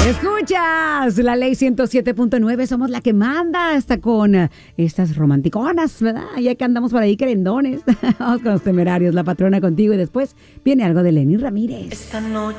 Escuchas la ley 107.9, somos la que manda, hasta con estas romanticonas, ¿verdad? Ya que andamos por ahí querendones. Vamos con los Temerarios, La Patrona contigo, y después viene algo de Lenny Ramírez. Esta noche